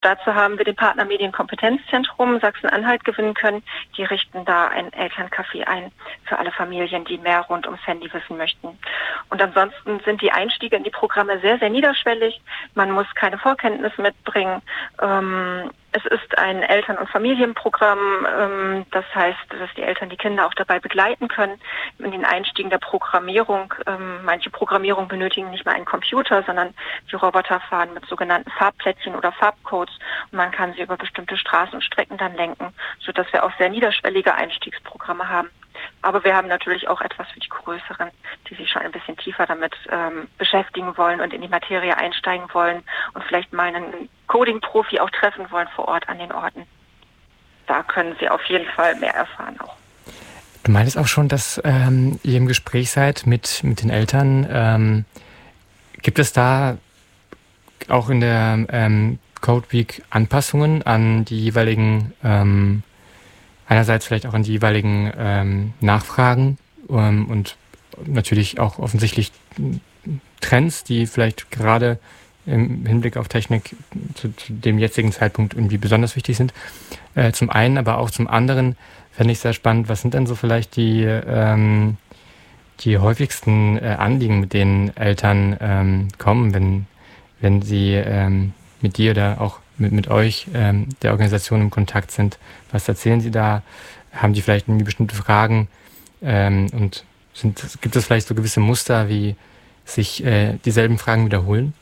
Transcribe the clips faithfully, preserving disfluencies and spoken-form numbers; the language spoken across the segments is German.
Dazu haben wir den Partner Medienkompetenzzentrum Sachsen-Anhalt gewinnen können. Die richten da ein Elterncafé ein für alle Familien, die mehr rund ums Handy wissen möchten. Und ansonsten sind die Einstiege in die Programme sehr, sehr niederschwellig. Man muss keine Vorkenntnisse mitbringen. Ähm, es ist ein Eltern- und Familienprogramm. Ähm, das heißt, dass die Eltern die Kinder auch dabei begleiten können in den Einstiegen der Programmierung. Ähm, manche Programmierung benötigen nicht mal einen Computer, sondern die Roboter fahren mit sogenannten Farbplättchen oder Farbcodes und man kann sie über bestimmte Straßen und Strecken dann lenken, sodass wir auch sehr niederschwellige Einstiegsprogramme haben. Aber wir haben natürlich auch etwas für die Größeren, die sich schon ein bisschen tiefer damit ähm, beschäftigen wollen und in die Materie einsteigen wollen und vielleicht mal einen Coding-Profi auch treffen wollen vor Ort an den Orten. Da können sie auf jeden Fall mehr erfahren auch. Du meintest auch schon, dass ähm, ihr im Gespräch seid mit, mit den Eltern. Ähm, gibt es da auch in der ähm, Code Week Anpassungen an die jeweiligen, ähm, einerseits vielleicht auch an die jeweiligen ähm, Nachfragen ähm, und natürlich auch offensichtlich Trends, die vielleicht gerade im Hinblick auf Technik zu, zu dem jetzigen Zeitpunkt irgendwie besonders wichtig sind. Äh, zum einen, aber auch zum anderen fände ich sehr spannend, was sind denn so vielleicht die, ähm, die häufigsten äh, Anliegen, mit denen Eltern ähm, kommen, wenn, wenn sie ähm, mit dir oder auch mit, mit euch, ähm, der Organisation, im Kontakt sind. Was erzählen sie da? Haben die vielleicht irgendwie bestimmte Fragen? Ähm, und sind, gibt es vielleicht so gewisse Muster, wie sich äh, dieselben Fragen wiederholen?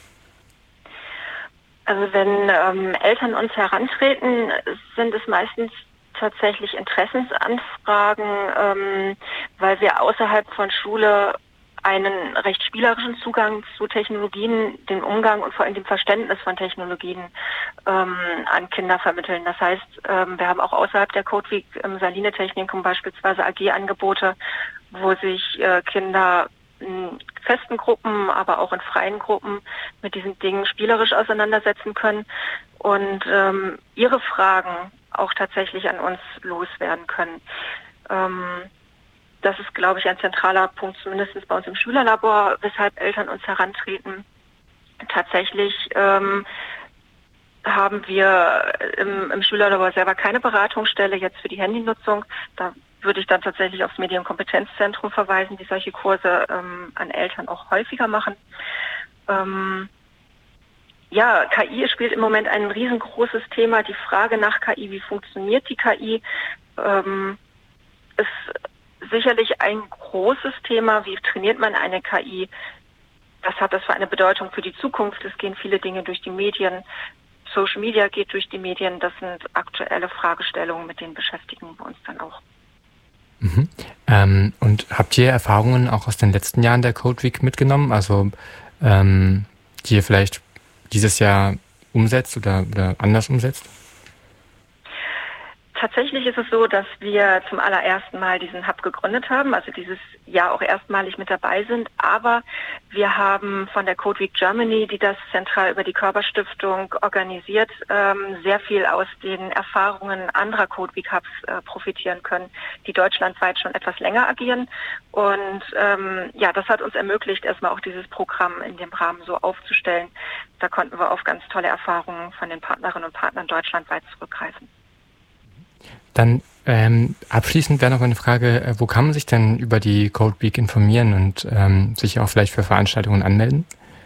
Also wenn ähm, Eltern uns herantreten, sind es meistens tatsächlich Interessensanfragen, ähm, weil wir außerhalb von Schule einen recht spielerischen Zugang zu Technologien, den Umgang und vor allem dem Verständnis von Technologien ähm, an Kinder vermitteln. Das heißt, ähm, wir haben auch außerhalb der Code Week im Saline Technikum beispielsweise A G-Angebote, wo sich äh, Kinder in festen Gruppen, aber auch in freien Gruppen mit diesen Dingen spielerisch auseinandersetzen können und ähm, ihre Fragen auch tatsächlich an uns loswerden können. Ähm, das ist, glaube ich, ein zentraler Punkt, zumindest bei uns im Schülerlabor, weshalb Eltern uns herantreten. Tatsächlich ähm, haben wir im, im Schülerlabor selber keine Beratungsstelle jetzt für die Handynutzung. Da würde ich dann tatsächlich aufs Medienkompetenzzentrum verweisen, die solche Kurse ähm, an Eltern auch häufiger machen. Ähm, ja, K I spielt im Moment ein riesengroßes Thema. Die Frage nach K I, wie funktioniert die K I, ähm, ist sicherlich ein großes Thema. Wie trainiert man eine K I? Was hat das für eine Bedeutung für die Zukunft? Es gehen viele Dinge durch die Medien. Social Media geht durch die Medien. Das sind aktuelle Fragestellungen, mit denen beschäftigen wir uns dann auch. Mhm. Ähm, und habt ihr Erfahrungen auch aus den letzten Jahren der Code Week mitgenommen, also ähm, die ihr vielleicht dieses Jahr umsetzt oder, oder anders umsetzt? Tatsächlich ist es so, dass wir zum allerersten Mal diesen Hub gegründet haben, also dieses Jahr auch erstmalig mit dabei sind. Aber wir haben von der Code Week Germany, die das zentral über die Körperstiftung organisiert, ähm, sehr viel aus den Erfahrungen anderer Code Week Hubs äh, profitieren können, die deutschlandweit schon etwas länger agieren. Und ähm, ja, das hat uns ermöglicht, erstmal auch dieses Programm in dem Rahmen so aufzustellen. Da konnten wir auf ganz tolle Erfahrungen von den Partnerinnen und Partnern deutschlandweit zurückgreifen. Dann ähm, abschließend wäre noch eine Frage, äh, wo kann man sich denn über die Code Week informieren und ähm, sich auch vielleicht für Veranstaltungen anmelden?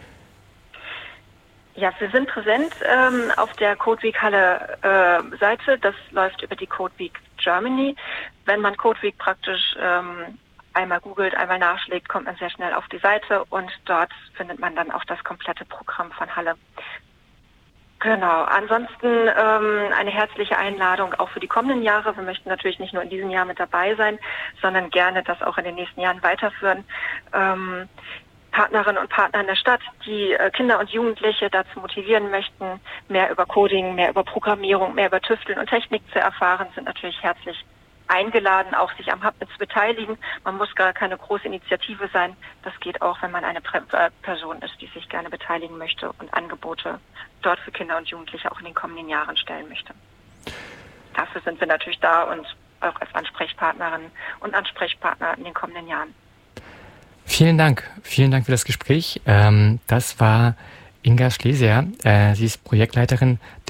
Ja, wir sind präsent ähm, auf der Code Week Halle äh, Seite. Das läuft über die Code Week Germany. Wenn man Code Week praktisch ähm, einmal googelt, einmal nachschlägt, kommt man sehr schnell auf die Seite und dort findet man dann auch das komplette Programm von Halle. Genau. Ansonsten ähm, eine herzliche Einladung auch für die kommenden Jahre. Wir möchten natürlich nicht nur in diesem Jahr mit dabei sein, sondern gerne das auch in den nächsten Jahren weiterführen. Ähm, Partnerinnen und Partner in der Stadt, die äh, Kinder und Jugendliche dazu motivieren möchten, mehr über Coding, mehr über Programmierung, mehr über Tüfteln und Technik zu erfahren, sind natürlich herzlich eingeladen, auch sich am Hub mit zu beteiligen. Man muss gar keine große Initiative sein. Das geht auch, wenn man eine Prä- äh, Person ist, die sich gerne beteiligen möchte und Angebote dort für Kinder und Jugendliche auch in den kommenden Jahren stellen möchte. Dafür sind wir natürlich da und auch als Ansprechpartnerin und Ansprechpartner in den kommenden Jahren. Vielen Dank. Vielen Dank für das Gespräch. Ähm, das war Inga Schlesier. Äh, sie ist Projektleiterin